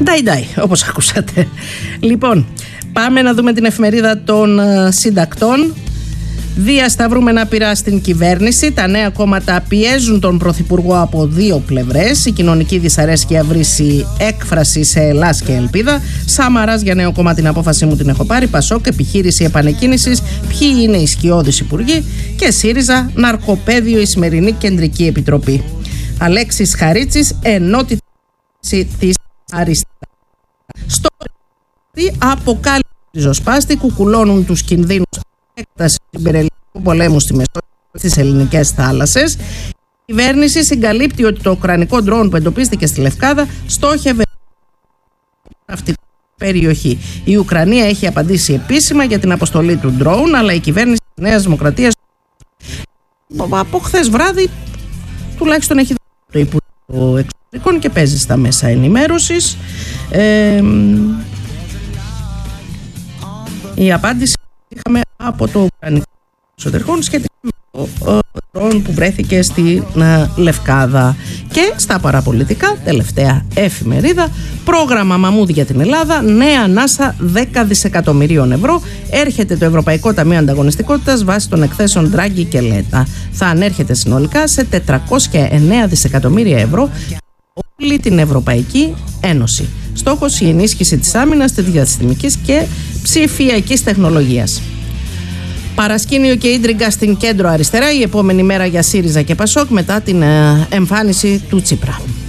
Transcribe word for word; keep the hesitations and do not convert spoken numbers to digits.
Ντάι ντάι, όπως ακούσατε. Λοιπόν, πάμε να δούμε την εφημερίδα των συντακτών. Διασταυρούμενα πειρά στην κυβέρνηση. Τα νέα κόμματα πιέζουν τον Πρωθυπουργό από δύο πλευρές. Η κοινωνική δυσαρέσκεια βρίσκει έκφραση σε Ελλάς και Ελπίδα. Σαμαράς για νέο κόμμα, την απόφαση μου την έχω πάρει. Πασόκ, επιχείρηση επανεκκίνησης. Ποιοι είναι οι σκιώδεις υπουργοί. Και ΣΥΡΙΖΑ, ναρκοπαίδιο η σημερινή κεντρική επιτροπή. Αλέξης Χαρίτσης, ενότητα της αριστεράς. Στο αποκάλυψη ριζοσπάστη, κουκουλώνουν τους κινδύνους έκταση συμπεριληπτικού πολέμου στη Μεσόγειο, στις ελληνικές θάλασσες. Η κυβέρνηση συγκαλύπτει ότι το ουκρανικό ντρόουν που εντοπίστηκε στη Λευκάδα στόχευε αυτή την περιοχή. Η Ουκρανία έχει απαντήσει επίσημα για την αποστολή του ντρόουν, αλλά η κυβέρνηση της Νέας Δημοκρατίας από χθες βράδυ τουλάχιστον έχει δει το Υπουργείο Εξωτερικών και παίζει στα μέσα ενημέρωσης. Ε, η απάντηση είχαμε από το Ουκρανικό Εξωτερικών σχετικά με το ντρόουν που βρέθηκε στη Λευκάδα. Και στα παραπολιτικά, τελευταία εφημερίδα, πρόγραμμα Μαμούδ για την Ελλάδα, νέα ανάσα δέκα δισεκατομμυρίων ευρώ. Έρχεται το Ευρωπαϊκό Ταμείο Ανταγωνιστικότητας βάσει των εκθέσεων Ντράγκη και Λέτα. Θα ανέρχεται συνολικά σε τετρακόσια εννέα δισεκατομμύρια ευρώ όλη την Ευρωπαϊκή Ένωση. Στόχος η ενίσχυση της άμυνας, της διαστημικής και ψηφιακής τεχνολογίας. Παρασκήνιο και ίντριγκα στην κέντρο αριστερά, η επόμενη μέρα για ΣΥΡΙΖΑ και ΠΑΣΟΚ μετά την εμφάνιση του Τσίπρα.